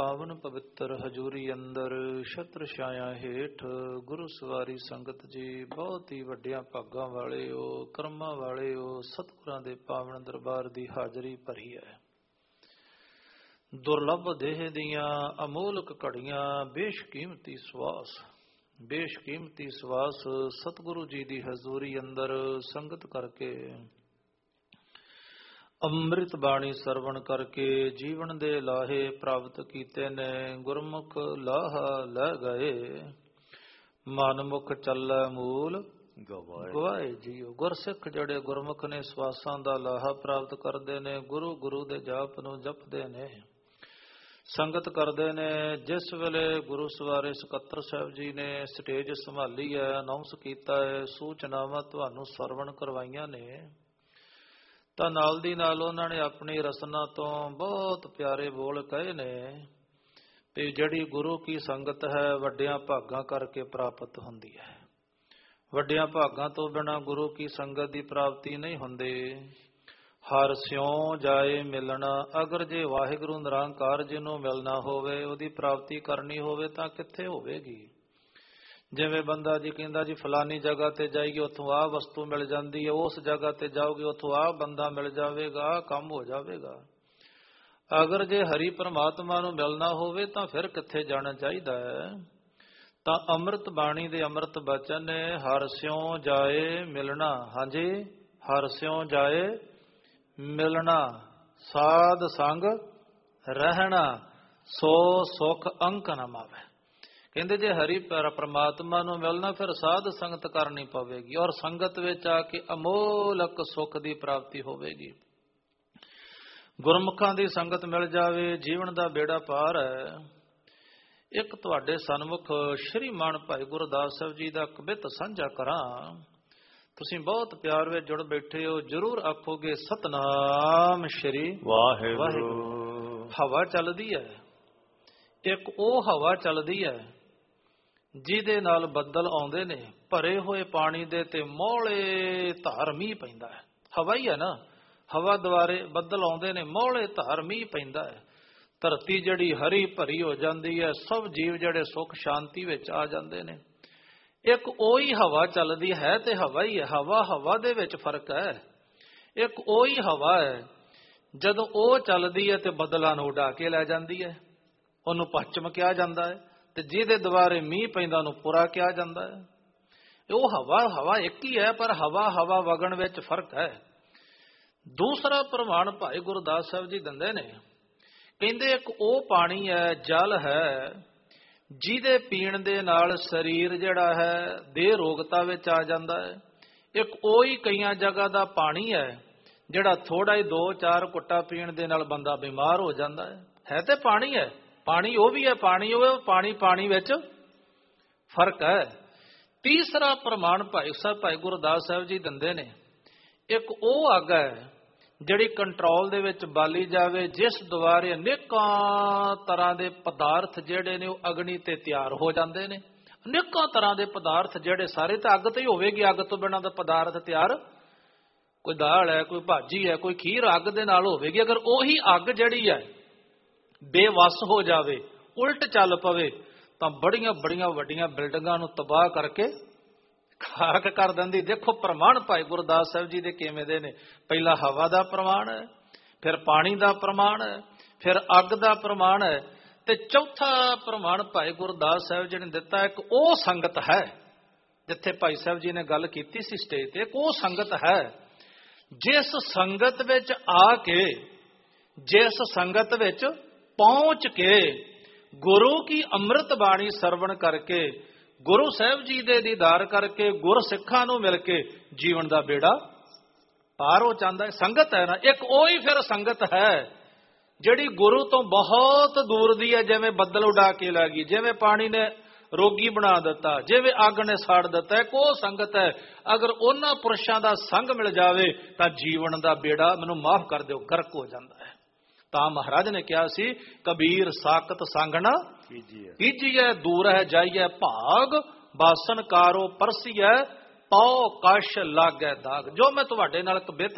ਪਾਵਨ ਪਵਿੱਤਰ ਹਜ਼ੂਰੀ ਅੰਦਰ ਛਤਰ ਛਾਇਆ ਹੇਠ ਗੁਰੂ ਸਵਾਰੀ ਸੰਗਤ ਜੀ, ਬਹੁਤ ਹੀ ਵੱਡਿਆਂ ਭਾਗਾਂ ਵਾਲੇ ਹੋ, ਕਰਮਾਂ ਵਾਲੇ ਹੋ। ਸਤਿਗੁਰਾਂ ਦੇ ਪਾਵਨ ਦਰਬਾਰ ਦੀ ਹਾਜ਼ਰੀ ਭਰੀ ਹੈ। ਦੁਰਲਭ ਦੇਹ ਦੀਆਂ ਅਮੋਲਕ ਘੜੀਆਂ, ਬੇਸ਼ਕੀਮਤੀ ਸਵਾਸ ਸਤਿਗੁਰੂ ਜੀ ਦੀ ਹਜ਼ੂਰੀ ਅੰਦਰ ਸੰਗਤ ਕਰਕੇ, ਅੰਮ੍ਰਿਤ ਬਾਣੀ ਸਰਵਣ ਕਰਕੇ ਜੀਵਨ ਦੇ ਲਾਹੇ ਪ੍ਰਾਪਤ ਕੀਤੇ ਨੇ। ਗੁਰਮੁਖ ਲਾਹਾ ਲੈ ਗਏ, ਮਨਮੁਖ ਚੱਲੈ ਮੂਲ ਗਵਾਏ ਜੀਓ। ਗੁਰਸਿੱਖ ਜਿਹੜੇ ਗੁਰਮੁਖ ਨੇ ਸਵਾਸਾਂ ਦਾ ਲਾਹਾ ਪ੍ਰਾਪਤ ਕਰਦੇ ਨੇ, ਗੁਰੂ ਦੇ ਜਾਪ ਨੂੰ ਜਪਦੇ ਨੇ, ਸੰਗਤ ਕਰਦੇ ਨੇ। ਜਿਸ ਵੇਲੇ ਗੁਰੂ ਸਵਾਰੇ ਸਕੱਤਰ ਸਾਹਿਬ ਜੀ ਨੇ ਸਟੇਜ ਸੰਭਾਲੀ ਹੈ, ਅਨਾਉਂਸ ਕੀਤਾ ਹੈ, ਸੂਚਨਾਵਾਂ ਤੁਹਾਨੂੰ ਸਰਵਣ ਕਰਵਾਈਆਂ ਨੇ, ਤਾਂ ਨਾਲ ਦੀ ਨਾਲ ਉਹਨਾਂ ਨੇ ਆਪਣੀ ਰਸਨਾ ਤੋਂ ਬਹੁਤ ਪਿਆਰੇ ਬੋਲ ਕਹੇ ਨੇ ਤੇ ਜਿਹੜੀ ਗੁਰੂ ਕੀ ਸੰਗਤ ਹੈ ਵੱਡਿਆਂ ਭਾਗਾਂ ਕਰਕੇ ਪ੍ਰਾਪਤ ਹੁੰਦੀ ਹੈ। ਵੱਡਿਆਂ ਭਾਗਾਂ ਤੋਂ ਬਿਨਾਂ ਗੁਰੂ ਕੀ ਸੰਗਤ ਦੀ ਪ੍ਰਾਪਤੀ ਨਹੀਂ ਹੁੰਦੀ। ਹਰ ਸਿਉ ਜਾਏ ਮਿਲਣਾ, ਅਗਰ ਜੇ ਵਾਹਿਗੁਰੂ ਨਿਰੰਕਾਰ ਜੀ ਨੂੰ ਮਿਲਣਾ ਹੋਵੇ, ਉਹਦੀ ਪ੍ਰਾਪਤੀ ਕਰਨੀ ਹੋਵੇ ਤਾਂ ਕਿੱਥੇ ਹੋਵੇਗੀ। ਜਿਵੇਂ ਬੰਦਾ ਜੀ ਕਹਿੰਦਾ ਜੀ ਫਲਾਨੀ ਜਗ੍ਹਾ ਤੇ ਜਾਈਏ, ਉੱਥੋਂ ਆਹ ਵਸਤੂ ਮਿਲ ਜਾਂਦੀ ਹੈ, ਉਸ ਜਗ੍ਹਾ ਤੇ ਜਾਓਗੇ ਉੱਥੋਂ ਆਹ ਬੰਦਾ ਮਿਲ ਜਾਵੇਗਾ, ਆਹ ਕੰਮ ਹੋ ਜਾਵੇਗਾ। ਅਗਰ ਜੇ ਹਰੀ ਪਰਮਾਤਮਾ ਨੂੰ ਮਿਲਣਾ ਹੋਵੇ ਤਾਂ ਫਿਰ ਕਿੱਥੇ ਜਾਣਾ ਚਾਹੀਦਾ ਹੈ। ਤਾਂ ਅੰਮ੍ਰਿਤ ਬਾਣੀ ਦੇ ਅੰਮ੍ਰਿਤ ਬਚਨ ਨੇ, ਹਰ ਸਿਉ ਜਾਏ ਮਿਲਣਾ। ਹਾਂਜੀ, ਹਰ ਸਿਉ ਜਾਏ ਮਿਲਣਾ, ਸਾਧ ਸੰਗ ਰਹਿਣਾ, ਸੋ ਸੁਖ ਅੰਕ ਨਾ ਮਾਵੇ। ਕਹਿੰਦੇ ਜੇ ਹਰੀ ਪਰਮਾਤਮਾ ਨੂੰ ਮਿਲਣਾ ਫਿਰ ਸਾਧ ਸੰਗਤ ਕਰਨੀ ਪਵੇਗੀ, ਔਰ ਸੰਗਤ ਵਿੱਚ ਆ ਕੇ ਅਮੋਲਕ ਸੁੱਖ ਦੀ ਪ੍ਰਾਪਤੀ ਹੋਵੇਗੀ। ਗੁਰਮੁਖਾਂ ਦੀ ਸੰਗਤ ਮਿਲ ਜਾਵੇ, ਜੀਵਨ ਦਾ ਬੇੜਾ ਪਾਰ ਹੈ। ਇੱਕ ਤੁਹਾਡੇ ਸਨਮੁਖ ਸ਼੍ਰੀਮਾਨ ਭਾਈ ਗੁਰਦਾਸ ਸਾਹਿਬ ਜੀ ਦਾ ਕਵਿਤ ਸਾਂਝਾ ਕਰਾਂ। ਤੁਸੀਂ ਬਹੁਤ ਪਿਆਰ ਵਿੱਚ ਜੁੜ ਬੈਠੇ ਹੋ, ਜ਼ਰੂਰ ਆਖੋਗੇ ਸਤਨਾਮ ਸ਼੍ਰੀ ਵਾਹਿਗੁਰੂ। ਹਵਾ ਚੱਲਦੀ ਹੈ, ਇੱਕ ਉਹ ਹਵਾ ਚੱਲਦੀ ਹੈ ਜਿਹਦੇ ਨਾਲ ਬੱਦਲ ਆਉਂਦੇ ਨੇ, ਭਰੇ ਹੋਏ ਪਾਣੀ ਦੇ ਤੇ ਮੋਹਲੇ ਧਾਰ ਮੀਂਹ ਪੈਂਦਾ ਹੈ। ਹਵਾ ਹੀ ਹੈ ਨਾ, ਹਵਾ ਦੁਆਰੇ ਬੱਦਲ ਆਉਂਦੇ ਨੇ, ਮੋਹਲੇ ਧਾਰ ਮੀਂਹ ਪੈਂਦਾ ਹੈ। ਧਰਤੀ ਜਿਹੜੀ ਹਰੀ ਭਰੀ ਹੋ ਜਾਂਦੀ ਹੈ, ਸਭ ਜੀਵ ਜਿਹੜੇ ਸੁੱਖ ਸ਼ਾਂਤੀ ਵਿੱਚ ਆ ਜਾਂਦੇ ਨੇ। ਇੱਕ ਉਹੀ ਹਵਾ ਚੱਲਦੀ ਹੈ ਤੇ ਹਵਾ ਹੀ ਹੈ, ਹਵਾ ਦੇ ਵਿੱਚ ਫਰਕ ਹੈ। ਇੱਕ ਉਹੀ ਹਵਾ ਹੈ, ਜਦੋਂ ਉਹ ਚੱਲਦੀ ਹੈ ਤੇ ਬੱਦਲਾਂ ਨੂੰ ਉਡਾ ਕੇ ਲੈ ਜਾਂਦੀ ਹੈ, ਉਹਨੂੰ ਪੱਛਮ ਕਿਹਾ ਜਾਂਦਾ ਹੈ, ਤੇ ਜਿਹਦੇ ਦੁਆਰੇ ਮੀਂਹ ਪੈਂਦਾ ਉਹਨੂੰ ਪੁਰਾ ਕਿਹਾ ਜਾਂਦਾ ਹੈ। ਉਹ ਹਵਾ ਇੱਕ ਹੀ ਹੈ, ਪਰ ਹਵਾ ਵਗਣ ਵਿੱਚ ਫਰਕ ਹੈ। ਦੂਸਰਾ ਪ੍ਰਮਾਣ ਭਾਈ ਗੁਰਦਾਸ ਸਾਹਿਬ ਜੀ ਦਿੰਦੇ ਨੇ, ਕਹਿੰਦੇ ਇੱਕ ਉਹ ਪਾਣੀ ਹੈ, ਜਲ ਹੈ, ਜਿਹਦੇ ਪੀਣ ਦੇ ਨਾਲ ਸਰੀਰ ਜਿਹੜਾ ਹੈ ਦੇਹ ਰੋਗਤਾ ਵਿੱਚ ਆ ਜਾਂਦਾ ਹੈ। ਇੱਕ ਉਹੀ ਕਈਆਂ ਜਗ੍ਹਾ ਦਾ ਪਾਣੀ ਹੈ ਜਿਹੜਾ ਥੋੜਾ ਹੀ 2-4 ਘੁੱਟਾ ਪੀਣ ਦੇ ਨਾਲ ਬੰਦਾ ਬਿਮਾਰ ਹੋ ਜਾਂਦਾ ਹੈ ਤੇ ਪਾਣੀ ਹੈ, ਪਾਣੀ ਉਹ ਵੀ ਹੈ, ਪਾਣੀ ਵਿੱਚ ਫਰਕ ਹੈ। ਤੀਸਰਾ ਪ੍ਰਮਾਣ ਭਾਈ ਗੁਰਦਾਸ ਸਾਹਿਬ ਜੀ ਦਿੰਦੇ ਨੇ, ਇੱਕ ਉਹ ਅੱਗ ਹੈ ਜਿਹੜੀ ਕੰਟਰੋਲ ਦੇ ਵਿੱਚ ਬਾਲੀ ਜਾਵੇ, ਜਿਸ ਦੁਆਰੇ ਅਨੇਕਾਂ ਤਰ੍ਹਾਂ ਦੇ ਪਦਾਰਥ ਜਿਹੜੇ ਨੇ ਉਹ ਅਗਨੀ ਤੇ ਤਿਆਰ ਹੋ ਜਾਂਦੇ ਨੇ। ਅਨੇਕਾਂ ਤਰ੍ਹਾਂ ਦੇ ਪਦਾਰਥ ਜਿਹੜੇ ਸਾਰੇ ਤਾਂ ਅੱਗ ਤੇ ਹੀ ਹੋਵੇਗੀ, ਅੱਗ ਤੋਂ ਬਿਨਾਂ ਦਾ ਪਦਾਰਥ ਤਿਆਰ, ਕੋਈ ਦਾਲ ਹੈ, ਕੋਈ ਭਾਜੀ ਹੈ, ਕੋਈ ਖੀਰ ਅੱਗ ਦੇ ਨਾਲ ਹੋਵੇਗੀ। ਅਗਰ ਉਹੀ ਅੱਗ ਜਿਹੜੀ ਹੈ ਬੇਵੱਸ ਹੋ ਜਾਵੇ, ਉਲਟ ਚੱਲ ਪਵੇ, ਤਾਂ ਬੜੀਆਂ ਵੱਡੀਆਂ ਬਿਲਡਿੰਗਾਂ ਨੂੰ ਤਬਾਹ ਕਰਕੇ ਖਾਕ ਕਰ ਦਿੰਦੀ। ਦੇਖੋ ਪ੍ਰਮਾਣ ਭਾਈ ਗੁਰਦਾਸ ਸਾਹਿਬ ਜੀ ਦੇ ਕਿਵੇਂ ਦੇ ਨੇ। ਪਹਿਲਾ ਹਵਾ ਦਾ ਪ੍ਰਮਾਣ ਹੈ, ਫਿਰ ਪਾਣੀ ਦਾ ਪ੍ਰਮਾਣ ਹੈ, ਫਿਰ ਅੱਗ ਦਾ ਪ੍ਰਮਾਣ ਹੈ, ਤੇ ਚੌਥਾ ਪ੍ਰਮਾਣ ਭਾਈ ਗੁਰਦਾਸ ਸਾਹਿਬ ਜੀ ਨੇ ਦਿੱਤਾ, ਇੱਕ ਉਹ ਸੰਗਤ ਹੈ, ਜਿੱਥੇ ਭਾਈ ਸਾਹਿਬ ਜੀ ਨੇ ਗੱਲ ਕੀਤੀ ਸੀ ਸਟੇਜ ਤੇ, ਇੱਕ ਉਹ ਸੰਗਤ ਹੈ ਜਿਸ ਸੰਗਤ ਵਿੱਚ ਆ ਕੇ, ਜਿਸ ਸੰਗਤ ਵਿੱਚ ਪਹੁੰਚ ਕੇ ਗੁਰੂ ਕੀ ਅੰਮ੍ਰਿਤ ਬਾਣੀ ਸਰਵਣ ਕਰਕੇ, ਗੁਰੂ ਸਾਹਿਬ ਜੀ ਦੇ ਦੀਦਾਰ ਕਰਕੇ, ਗੁਰਸਿੱਖਾਂ ਨੂੰ ਮਿਲ ਕੇ ਜੀਵਨ ਦਾ ਬੇੜਾ ਪਾਰ ਹੋ ਜਾਂਦਾ ਹੈ। ਸੰਗਤ ਹੈ ਨਾ, ਇੱਕ ਉਹੀ ਫਿਰ ਸੰਗਤ ਹੈ ਜਿਹੜੀ ਗੁਰੂ ਤੋਂ ਬਹੁਤ ਦੂਰ ਦੀ ਹੈ। ਜਿਵੇਂ ਬੱਦਲ ਉਡਾ ਕੇ ਲੈ ਗਈ, ਜਿਵੇਂ ਪਾਣੀ ਨੇ ਰੋਗੀ ਬਣਾ ਦਿੱਤਾ, ਜਿਵੇਂ ਅੱਗ ਨੇ ਸਾੜ ਦਿੱਤਾ, ਇੱਕ ਉਹ ਸੰਗਤ ਹੈ। ਅਗਰ ਉਹਨਾਂ ਪੁਰਸ਼ਾਂ ਦਾ ਸੰਗ ਮਿਲ ਜਾਵੇ ਤਾਂ ਜੀਵਨ ਦਾ ਬੇੜਾ, ਮੈਨੂੰ ਮਾਫ ਕਰ ਦਿਓ, ਗਰਕ ਹੋ ਜਾਂਦਾ ਹੈ। ਤਾਂ ਮਹਾਰਾਜ ਨੇ ਕਿਹਾ ਸੀ, ਕਬੀਰ ਸਾਖਤ ਸੰਗ ਨਾ ਕੀਜੀਐ, ਦੂਰ ਹੈ ਜਾਈਐ ਭਾਗ, ਬਾਸਨ ਕਾਰੋ ਪਰਸੀਐ, ਪਉ ਕਸ਼ ਲਾਗੈ ਦਾਗ। ਜੋ ਮੈਂ ਤੁਹਾਡੇ ਨਾਲ ਕਵਿਤ